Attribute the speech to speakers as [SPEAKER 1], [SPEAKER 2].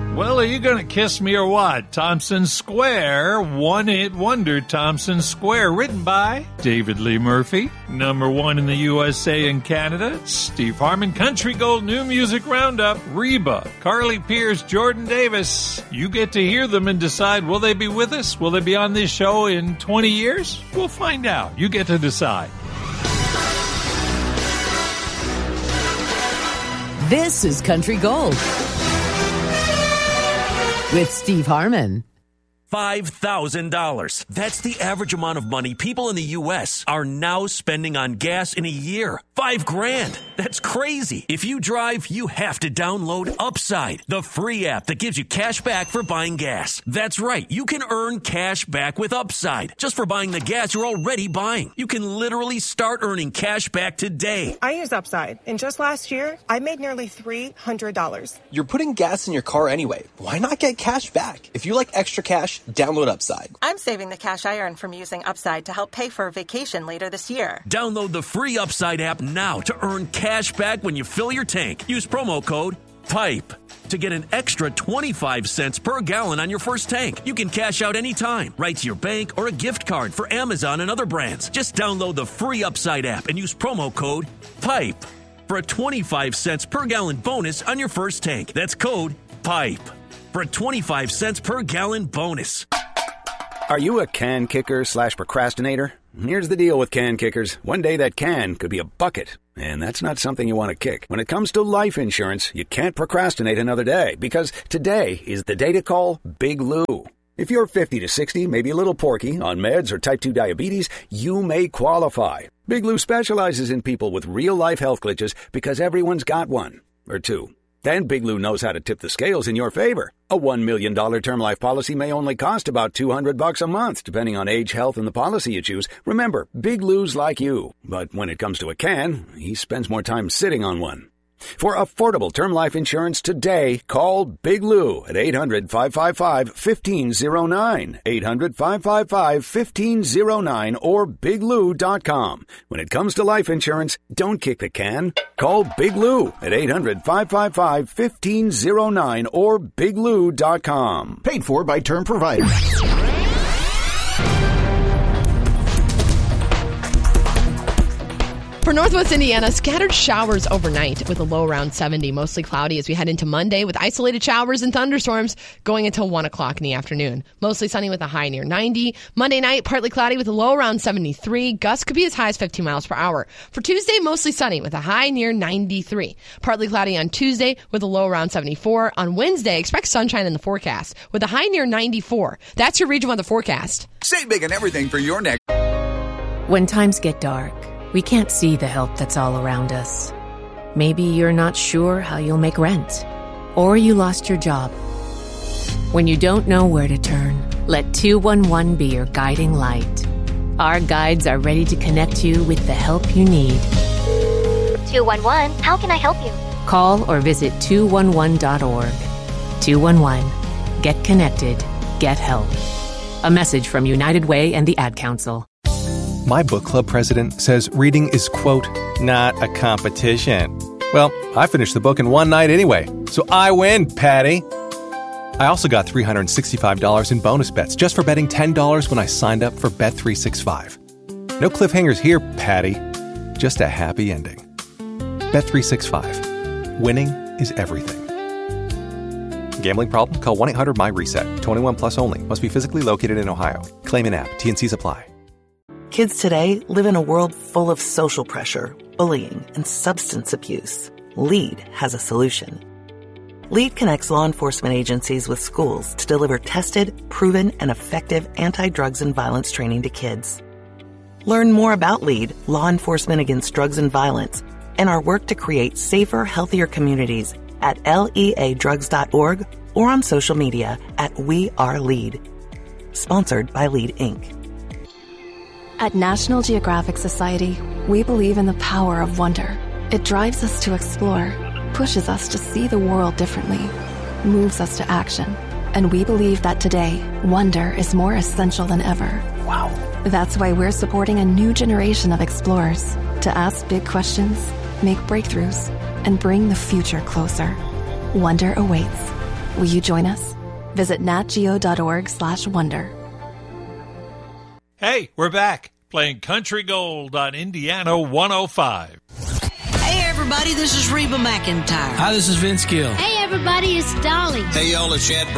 [SPEAKER 1] Well, are you going to kiss me or what? Thompson Square, one-hit wonder Thompson Square, written by David Lee Murphy, #1 in the USA and Canada, Steve Harmon, Country Gold New Music Roundup, Reba, Carly Pearce, Jordan Davis. You get to hear them and decide, will they be with us? Will they be on this show in 20 years? We'll find out. You get to decide.
[SPEAKER 2] This is Country Gold with Steve Harmon.
[SPEAKER 3] $5,000. That's the average amount of money people in the U.S. are now spending on gas in a year. $5,000. That's crazy. If you drive, you have to download Upside, the free app that gives you cash back for buying gas. That's right. You can earn cash back with Upside just for buying the gas you're already buying. You can literally start earning cash back today.
[SPEAKER 4] I use Upside, and just last year, I made nearly $300.
[SPEAKER 5] You're putting gas in your car anyway. Why not get cash back? If you like extra cash, download Upside.
[SPEAKER 4] I'm saving the cash I earn from using Upside to help pay for a vacation later this year.
[SPEAKER 3] Download the free Upside app now to earn cash back when you fill your tank. Use promo code PIPE to get an extra 25 cents per gallon on your first tank. You can cash out anytime, right to your bank or a gift card for Amazon and other brands. Just download the free Upside app and use promo code PIPE for a 25 cents per gallon bonus on your first tank. That's code PIPE for a 25 cents per gallon bonus.
[SPEAKER 6] Are you a can kicker / procrastinator? Here's the deal with can kickers. One day that can could be a bucket, and that's not something you want to kick. When it comes to life insurance, you can't procrastinate another day, because today is the day to call Big Lou. If you're 50 to 60, maybe a little porky, on meds or type 2 diabetes, you may qualify. Big Lou specializes in people with real-life health glitches because everyone's got one or two. Then Big Lou knows how to tip the scales in your favor. A $1 million term life policy may only cost about $200 a month, depending on age, health, and the policy you choose. Remember, Big Lou's like you. But when it comes to a can, he spends more time sitting on one. For affordable term life insurance today, call Big Lou at 800-555-1509, 800-555-1509, or biglou.com. When it comes to life insurance, don't kick the can. Call Big Lou at 800-555-1509 or biglou.com.
[SPEAKER 7] Paid for by Term Provider.
[SPEAKER 8] For Northwest Indiana, scattered showers overnight with a low around 70, mostly cloudy as we head into Monday with isolated showers and thunderstorms going until 1 o'clock in the afternoon. Mostly sunny with a high near 90. Monday night, partly cloudy with a low around 73. Gusts could be as high as 15 miles per hour. For Tuesday, mostly sunny with a high near 93. Partly cloudy on Tuesday with a low around 74. On Wednesday, expect sunshine in the forecast with a high near 94. That's your Region Weather forecast.
[SPEAKER 9] Save big on everything for your next.
[SPEAKER 10] When times get dark, we can't see the help that's all around us. Maybe you're not sure how you'll make rent, or you lost your job. When you don't know where to turn, let 211 be your guiding light. Our guides are ready to connect you with the help you need.
[SPEAKER 11] 211, how can I help you?
[SPEAKER 10] Call or visit 211.org. 211. Get connected. Get help. A message from United Way and the Ad Council.
[SPEAKER 12] My book club president says reading is, quote, not a competition. Well, I finished the book in one night anyway, so I win, Patty. I also got $365 in bonus bets just for betting $10 when I signed up for Bet365. No cliffhangers here, Patty. Just a happy ending. Bet365. Winning is everything. Gambling problem? Call 1-800-MY-RESET. 21 plus only. Must be physically located in Ohio. Claim in app. T&Cs apply.
[SPEAKER 13] Kids today live in a world full of social pressure, bullying, and substance abuse. LEAD has a solution. LEAD connects law enforcement agencies with schools to deliver tested, proven, and effective anti-drugs and violence training to kids. Learn more about LEAD, Law Enforcement Against Drugs and Violence, and our work to create safer, healthier communities at leadrugs.org or on social media at We Are LEAD. Sponsored by LEAD, Inc.
[SPEAKER 14] At National Geographic Society, we believe in the power of wonder. It drives us to explore, pushes us to see the world differently, moves us to action. And we believe that today, wonder is more essential than ever.
[SPEAKER 13] Wow.
[SPEAKER 14] That's why we're supporting a new generation of explorers to ask big questions, make breakthroughs, and bring the future closer. Wonder awaits. Will you join us? Visit natgeo.org/wonder.
[SPEAKER 1] Hey, we're back playing Country Gold on Indiana 105.
[SPEAKER 7] Hey, everybody, this is Reba McEntire.
[SPEAKER 15] Hi, this is Vince Gill.
[SPEAKER 16] Hey, everybody, it's Dolly.
[SPEAKER 17] Hey, y'all, it's Chad